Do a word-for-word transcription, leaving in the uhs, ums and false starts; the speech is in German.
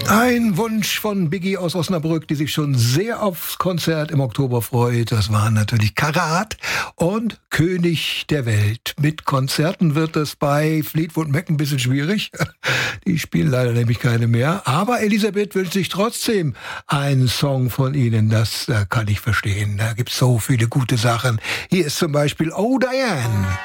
Ein Wunsch von Biggie aus Osnabrück, die sich schon sehr aufs Konzert im Oktober freut. Das waren natürlich Karat und König der Welt. Mit Konzerten wird es bei Fleetwood Mac ein bisschen schwierig. Die spielen leider nämlich keine mehr. Aber Elisabeth wünscht sich trotzdem einen Song von ihnen. Das äh, kann ich verstehen. Da gibt es so viele gute Sachen. Hier ist zum Beispiel Oh Diane.